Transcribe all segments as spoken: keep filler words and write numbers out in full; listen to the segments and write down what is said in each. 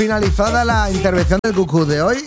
finalizada la intervención del Cucú de hoy.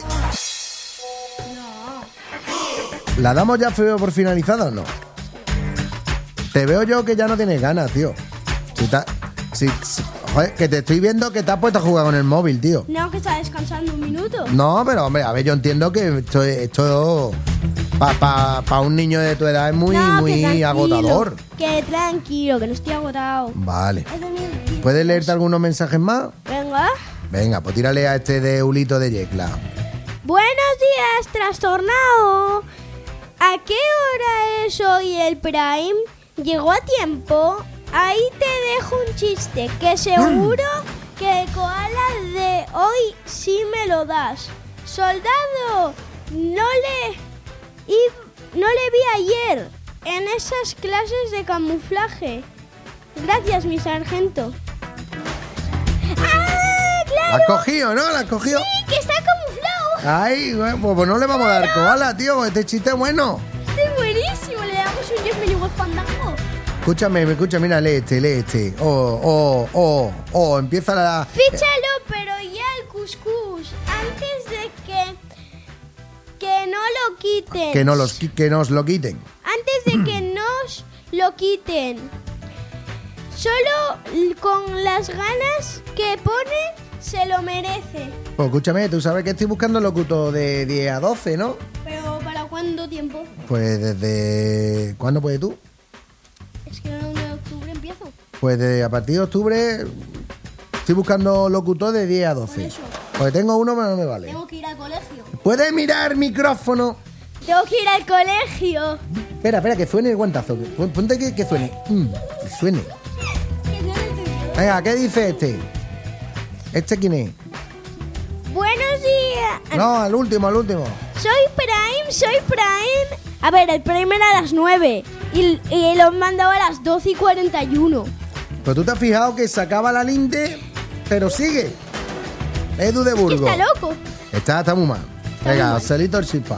¿La damos ya feo por finalizada o no? Te veo yo que ya no tienes ganas, tío. Si ta, si, si, joder, que te estoy viendo que te has puesto a jugar con el móvil, tío. No, que está descansando un minuto. No, pero hombre, a ver, yo entiendo que esto, esto para pa, pa un niño de tu edad es muy, no, muy que agotador. Que tranquilo, que no estoy agotado. Vale. ¿Puedes leerte algunos mensajes más? Venga. Venga, pues tírale a este de Ulito de Yecla. Buenos días, trastornado. ¿A qué hora es hoy el Prime? ¿Llegó a tiempo? Ahí te dejo un chiste, que seguro que el koala de hoy sí me lo das. Soldado, no le, y, no le vi ayer en esas clases de camuflaje. Gracias, mi sargento. ¡Ah, claro! ¿La has cogido, no? ¿La has cogido? Sí, que está camuflado. Ay, bueno, pues no le vamos a dar koala, tío, este chiste es bueno. Este es buenísimo, le damos un diez mil fandango. Escúchame, escúchame, mira, lee este, lee este. Oh, oh, oh, oh, empieza la... Fíchalo, pero ya el cuscús, antes de que, que no lo quiten. Que, no los, que nos lo quiten. Antes de que nos lo quiten. Solo con las ganas que pone, se lo merece. Pues escúchame, tú sabes que estoy buscando locutor de diez a doce, ¿no? ¿Pero para cuándo tiempo? Pues desde... ¿Cuándo puedes tú? Es que el uno de octubre empiezo. Pues de, a partir de octubre estoy buscando locutor de diez a doce. Porque tengo uno, pero no me vale. Tengo que ir al colegio. ¿Puedes mirar micrófono? Tengo que ir al colegio. Espera, espera, que suene el guantazo. Ponte que, que suene. Mm, que suene. Venga, ¿qué dice este? ¿Este quién es? Buenos días. No, al último, al último. Soy Prime, soy Prime. A ver, el Prime era a las nueve y, y lo han mandado a las doce y cuarenta y uno. Pero tú te has fijado que sacaba la linde, pero sigue. Edu de Burgos. ¿Está loco? Está, está muy mal. Venga, Celito el chispa.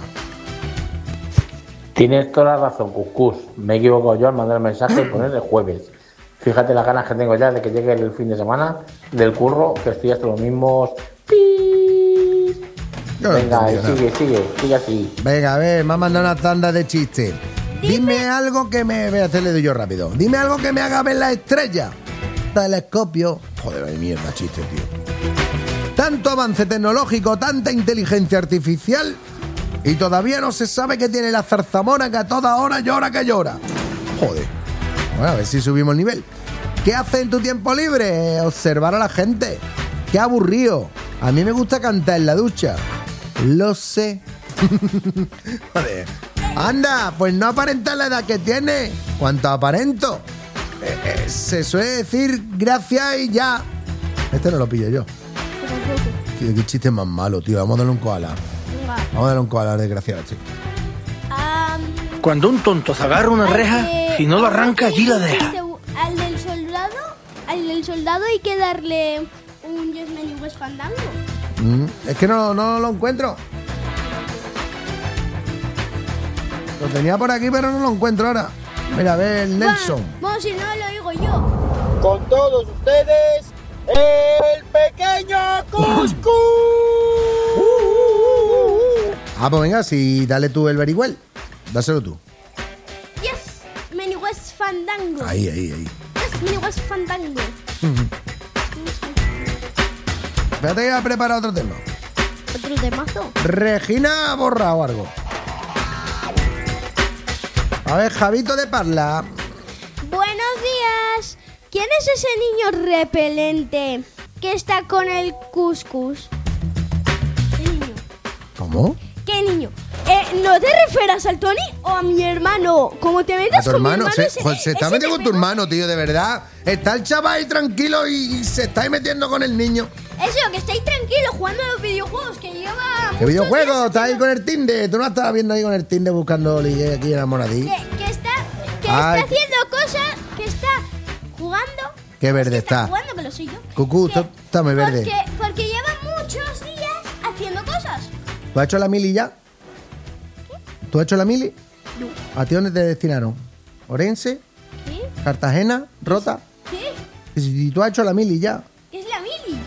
Tienes toda la razón, Cuscús. Me he equivocado yo al mandar el mensaje y poner el jueves. Fíjate las ganas que tengo ya de que llegue el fin de semana del curro, que estoy hasta los mismos... No Venga, no sigue, sigue, sigue así. Venga, a ver, me ha mandado una tanda de chistes. Dime, Dime algo que me... Voy a hacerle yo rápido. Dime algo que me haga ver la estrella. Telescopio. Joder, ay, mierda, chiste, tío. Tanto avance tecnológico, tanta inteligencia artificial y todavía no se sabe qué tiene la zarzamora que a toda hora llora que llora. Joder. Bueno, a ver si subimos el nivel. ¿Qué haces en tu tiempo libre? Observar a la gente. Qué aburrido. A mí me gusta cantar en la ducha. Lo sé. Joder. Anda, pues no aparentas la edad que tienes. ¿Cuánto aparento? Eh, eh, se suele decir gracias y ya. Este no lo pillo yo. Tío, qué chiste más malo, tío. Vamos a darle un koala. Vamos a darle un koala, desgraciado, tío. Um, Cuando un tonto se agarra una reja, eh, si no lo arranca, allí la deja. Al del soldado, al del soldado hay que darle un Yes Men West Fandango. Mm, es que no, no lo encuentro. Lo tenía por aquí, pero no lo encuentro ahora. Mira, a ver, Nelson. Bueno, bueno, si no lo digo yo. Con todos ustedes, el pequeño Cuscús. Ah, pues venga, si dale tú el very well. Dáselo tú. Yes Men West Fandango. Ahí, ahí, ahí. Yes Men West Fandango. Espérate que voy a preparar otro tema. Otro temazo. Regina Borra o algo. A ver, Javito de Parla. Buenos días. ¿Quién es ese niño repelente que está con el cuscús? ¿Qué niño? ¿Cómo? ¿Qué niño? Eh, ¿No te refieras al Tony o a mi hermano? Como te A metas tu con mi hermano. hermano... Se, ese- joder, se está ese metiendo te con tu pega. hermano, tío, de verdad. Está el chaval ahí tranquilo y, y se está ahí metiendo con el niño. Eso, que estáis tranquilos jugando a los videojuegos, que lleva... ¿Qué muchos videojuego? días Estás ahí haciendo- con el Tinder. Tú no estabas viendo ahí con el Tinder buscando ligue aquí enamoradí. Que, que está, que Ay. está haciendo cosas, que está jugando... Qué verde que está. jugando, que lo soy yo. Cucú, Que- está- está muy verde. Porque, porque lleva muchos días haciendo cosas. ¿Tú has hecho la mili ya? ¿Tú has hecho la mili? No. ¿A ti dónde te destinaron? ¿Orense? ¿Qué? ¿Cartagena? ¿Rota? ¿Qué? ¿Y tú has hecho la mili ya? ¿Qué es la mili?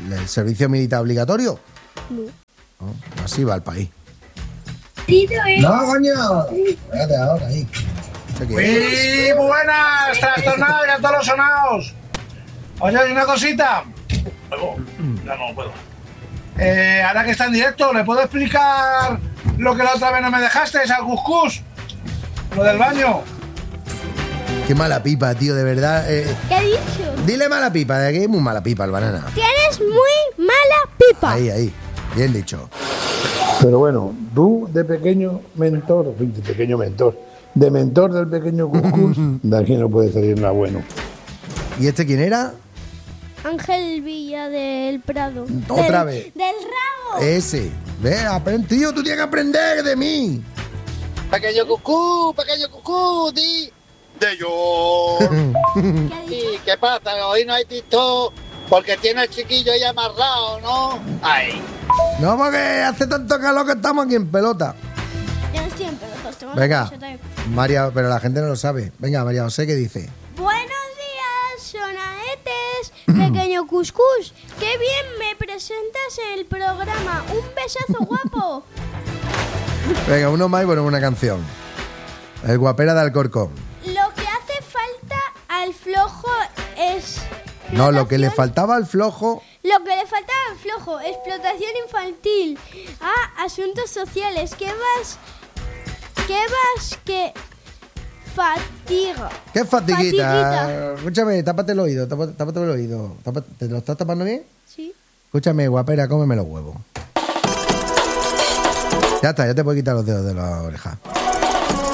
el, el servicio militar obligatorio? No. No, así va el país. No, coño. Espérate ahora ahí. ¿Esto qué es? ¡Muy buenas! ¡Trastornados y a todos los sonados! Oye, ¿hay una cosita? Luego, ya no puedo. Eh, ahora que está en directo, ¿le puedo explicar lo que la otra vez no me dejaste? ¿Es al cuscús? Lo del baño. Qué mala pipa, tío, de verdad. Eh, ¿Qué he dicho? dile mala pipa, de aquí es muy mala pipa el banana. Tienes muy mala pipa. Ahí, ahí. Bien dicho. Pero bueno, tú de pequeño mentor, de pequeño mentor, de mentor del pequeño cuscús, de aquí no puede salir nada bueno. ¿Y este quién era? Ángel Villa del Prado. Otra Del- vez. Del rabo. Ese. Ve, aprende, tío, tú tienes que aprender de mí. Pequeño cucú, pequeño cucú, di. De yo. ¿Qué ha dicho? ¿Y qué pasa? Hoy no hay TikTok porque tiene el chiquillo ahí amarrado, ¿no? Ay. No, porque hace tanto calor que estamos aquí en pelota. Yo no estoy en pelota, estoy en Venga, pelota. María, pero la gente no lo sabe. Venga, María José, ¿qué dice? Buenos días, sonaetes, pequeño cuscús. Qué bien me presentas en el programa. Un besazo guapo. Venga, uno más y ponemos una canción. El guapera de Alcorcón. Lo que hace falta al flojo es... No, lo que le explotación- faltaba al flojo. Lo que le faltaba al flojo, explotación infantil. Ah, asuntos sociales. ¿Qué vas? ¿Qué vas? Que fatiga. ¿Qué fatiguita? Fatiguita. Escúchame, tápate el oído, tápate, tápate el oído. Tápate- ¿Te lo estás tapando bien? Sí. Escúchame, guapera, cómeme los huevos. Ya está, ya te puedo quitar los dedos de la oreja.